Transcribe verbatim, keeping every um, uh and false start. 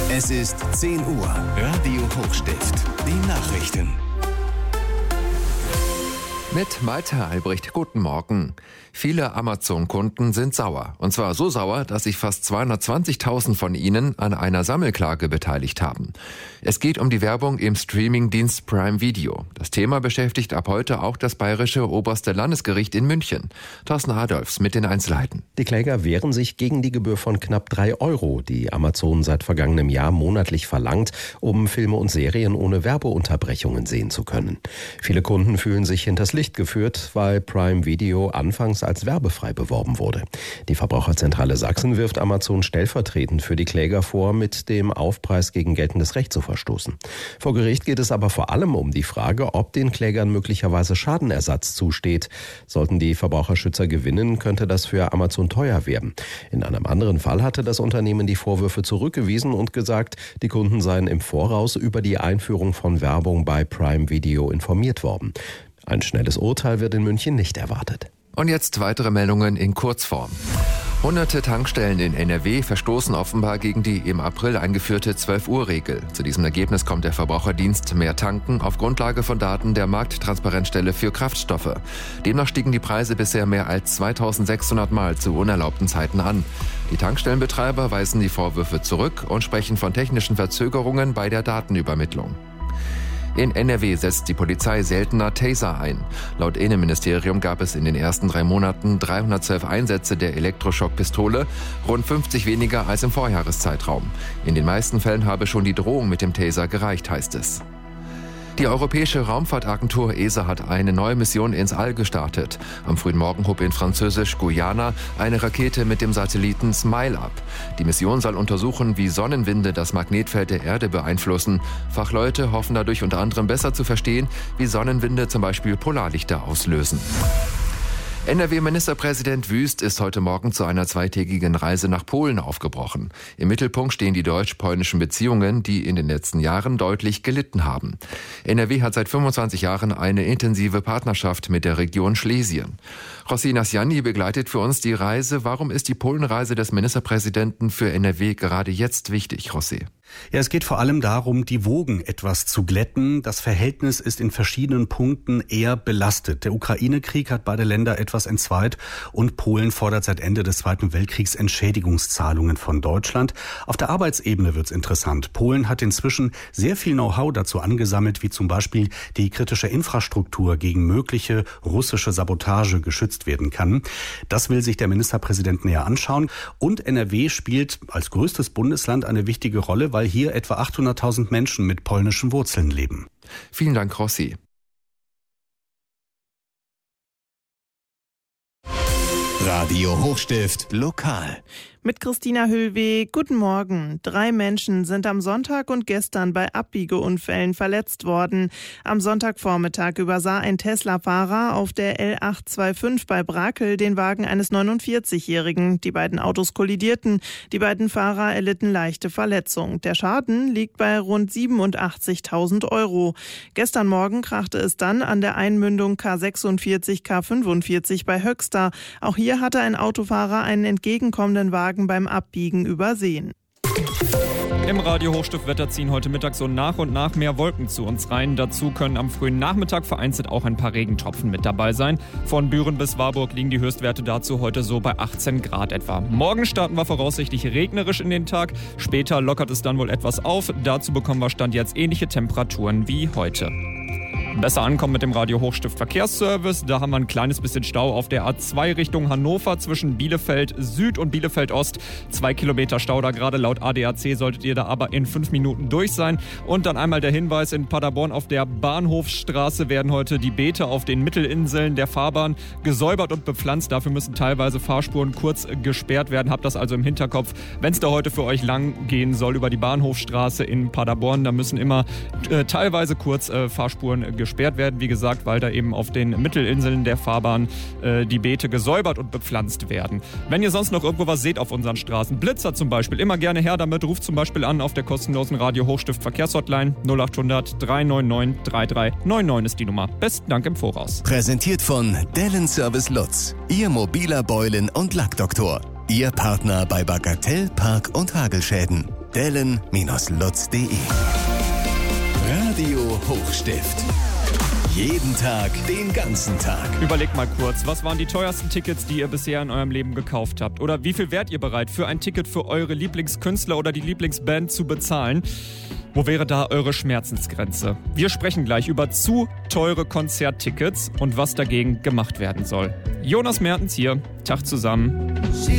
Es ist zehn Uhr. Radio Hochstift. Die Nachrichten. Mit Malte Albrecht, guten Morgen. Viele Amazon-Kunden sind sauer. Und zwar so sauer, dass sich fast zweihundertzwanzigtausend von ihnen an einer Sammelklage beteiligt haben. Es geht um die Werbung im Streamingdienst Prime Video. Das Thema beschäftigt ab heute auch das bayerische oberste Landesgericht in München. Thorsten Adolfs mit den Einzelheiten. Die Kläger wehren sich gegen die Gebühr von knapp drei Euro, die Amazon seit vergangenem Jahr monatlich verlangt, um Filme und Serien ohne Werbeunterbrechungen sehen zu können. Viele Kunden fühlen sich hinters Licht geführt, weil Prime Video anfangs als werbefrei beworben wurde. Die Verbraucherzentrale Sachsen wirft Amazon stellvertretend für die Kläger vor, mit dem Aufpreis gegen geltendes Recht zu verstoßen. Vor Gericht geht es aber vor allem um die Frage, ob den Klägern möglicherweise Schadenersatz zusteht. Sollten die Verbraucherschützer gewinnen, könnte das für Amazon teuer werden. In einem anderen Fall hatte das Unternehmen die Vorwürfe zurückgewiesen und gesagt, die Kunden seien im Voraus über die Einführung von Werbung bei Prime Video informiert worden. Ein schnelles Urteil wird in München nicht erwartet. Und jetzt weitere Meldungen in Kurzform. Hunderte Tankstellen in N R W verstoßen offenbar gegen die im April eingeführte zwölf-Uhr-Regel. Zu diesem Ergebnis kommt der Verbraucherdienst Mehr Tanken auf Grundlage von Daten der Markttransparenzstelle für Kraftstoffe. Demnach stiegen die Preise bisher mehr als zweitausendsechshundert Mal zu unerlaubten Zeiten an. Die Tankstellenbetreiber weisen die Vorwürfe zurück und sprechen von technischen Verzögerungen bei der Datenübermittlung. In N R W setzt die Polizei seltener Taser ein. Laut Innenministerium gab es in den ersten drei Monaten dreihundertzwölf Einsätze der Elektroschockpistole, rund fünfzig weniger als im Vorjahreszeitraum. In den meisten Fällen habe schon die Drohung mit dem Taser gereicht, heißt es. Die Europäische Raumfahrtagentur E S A hat eine neue Mission ins All gestartet. Am frühen Morgen hob in Französisch-Guyana eine Rakete mit dem Satelliten SMILE ab. Die Mission soll untersuchen, wie Sonnenwinde das Magnetfeld der Erde beeinflussen. Fachleute hoffen dadurch unter anderem besser zu verstehen, wie Sonnenwinde zum Beispiel Polarlichter auslösen. N R W-Ministerpräsident Wüst ist heute Morgen zu einer zweitägigen Reise nach Polen aufgebrochen. Im Mittelpunkt stehen die deutsch-polnischen Beziehungen, die in den letzten Jahren deutlich gelitten haben. N R W hat seit fünfundzwanzig Jahren eine intensive Partnerschaft mit der Region Schlesien. Rossi Nasjani begleitet für uns die Reise. Warum ist die Polenreise des Ministerpräsidenten für N R W gerade jetzt wichtig, Rossi? Ja, es geht vor allem darum, die Wogen etwas zu glätten. Das Verhältnis ist in verschiedenen Punkten eher belastet. Der Ukraine-Krieg hat beide Länder etwas entzweit und Polen fordert seit Ende des Zweiten Weltkriegs Entschädigungszahlungen von Deutschland. Auf der Arbeitsebene wird's interessant. Polen hat inzwischen sehr viel Know-how dazu angesammelt, wie zum Beispiel die kritische Infrastruktur gegen mögliche russische Sabotage geschützt werden kann. Das will sich der Ministerpräsident näher anschauen. Und N R W spielt als größtes Bundesland eine wichtige Rolle, weil weil hier etwa achthunderttausend Menschen mit polnischen Wurzeln leben. Vielen Dank, Rossi. Radio Hochstift lokal. Mit Christina Höllweg, guten Morgen. Drei Menschen sind am Sonntag und gestern bei Abbiegeunfällen verletzt worden. Am Sonntagvormittag übersah ein Tesla-Fahrer auf der L achthundertfünfundzwanzig bei Brakel den Wagen eines neunundvierzigjährigen. Die beiden Autos kollidierten. Die beiden Fahrer erlitten leichte Verletzungen. Der Schaden liegt bei rund siebenundachtzigtausend Euro. Gestern Morgen krachte es dann an der Einmündung K sechsundvierzig K fünfundvierzig bei Höxter. Auch hier hatte ein Autofahrer einen entgegenkommenden Wagen beim Abbiegen übersehen. Im Radio Hochstift-Wetter ziehen heute Mittag so nach und nach mehr Wolken zu uns rein. Dazu können am frühen Nachmittag vereinzelt auch ein paar Regentropfen mit dabei sein. Von Büren bis Warburg liegen die Höchstwerte dazu heute so bei achtzehn Grad etwa. Morgen starten wir voraussichtlich regnerisch in den Tag. Später lockert es dann wohl etwas auf. Dazu bekommen wir Stand jetzt ähnliche Temperaturen wie heute. Besser ankommen mit dem Radio Hochstift Verkehrsservice. Da haben wir ein kleines bisschen Stau auf der A zwei Richtung Hannover zwischen Bielefeld Süd und Bielefeld Ost. Zwei Kilometer Stau da gerade. Laut A D A C solltet ihr da aber in fünf Minuten durch sein. Und dann einmal der Hinweis: In Paderborn auf der Bahnhofsstraße werden heute die Beete auf den Mittelinseln der Fahrbahn gesäubert und bepflanzt. Dafür müssen teilweise Fahrspuren kurz gesperrt werden. Habt das also im Hinterkopf, wenn es da heute für euch lang gehen soll über die Bahnhofsstraße in Paderborn. Da müssen immer äh, teilweise kurz äh, Fahrspuren gesperrt werden, wie gesagt, weil da eben auf den Mittelinseln der Fahrbahn äh, die Beete gesäubert und bepflanzt werden. Wenn ihr sonst noch irgendwo was seht auf unseren Straßen, Blitzer zum Beispiel, immer gerne her damit, ruft zum Beispiel an auf der kostenlosen Radio Hochstift Verkehrshotline null achthundert drei neun neun drei drei neun neun ist die Nummer. Besten Dank im Voraus. Präsentiert von Dellen Service Lutz, Ihr mobiler Beulen- und Lackdoktor. Ihr Partner bei Bagatell, Park- und Hagelschäden. dellen Bindestrich lutz punkt de. Radio Hochstift. Jeden Tag, den ganzen Tag. Überlegt mal kurz, was waren die teuersten Tickets, die ihr bisher in eurem Leben gekauft habt? Oder wie viel wärt ihr bereit, für ein Ticket für eure Lieblingskünstler oder die Lieblingsband zu bezahlen? Wo wäre da eure Schmerzensgrenze? Wir sprechen gleich über zu teure Konzerttickets und was dagegen gemacht werden soll. Jonas Mertens hier. Tag zusammen.